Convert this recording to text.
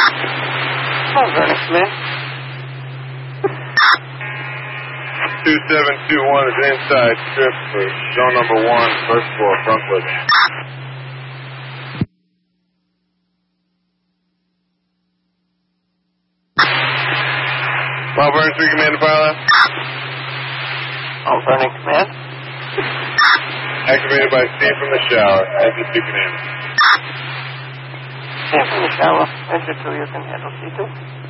Oh, Vernon, Command. 2721 is inside strip for zone number 1, first floor, Brunswick. Mount Vernon 3 Command to fire left. Mount Vernon, Command. Activated by steam from the shower, engine 2 Command. Steam from the shower, engine 2, you can handle C2.